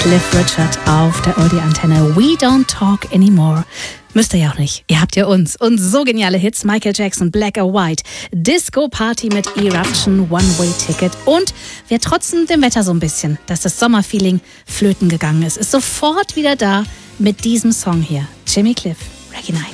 Cliff Richard auf der Oldie-Antenne. We don't talk anymore. Müsst ihr ja auch nicht. Ihr habt ja uns. Und so geniale Hits. Michael Jackson, Black or White. Disco Party mit Eruption, One-Way-Ticket. Und wir trotzen dem Wetter so ein bisschen, dass das Sommerfeeling flöten gegangen ist. Ist sofort wieder da mit diesem Song hier. Jimmy Cliff, Reggae Night.